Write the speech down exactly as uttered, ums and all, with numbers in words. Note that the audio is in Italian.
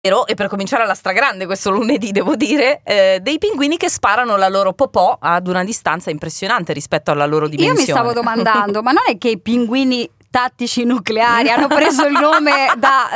E per cominciare alla stragrande questo lunedì, devo dire, eh, dei pinguini che sparano la loro popò ad una distanza impressionante rispetto alla loro dimensione. Io mi stavo domandando, ma non è che i pinguini tattici nucleari hanno preso il nome da